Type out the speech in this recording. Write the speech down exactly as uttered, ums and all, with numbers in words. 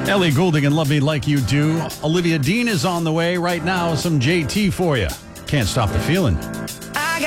Ellie Goulding and Love Me Like You Do. Olivia Dean is on the way right now. Some J T for you. Can't stop the feeling.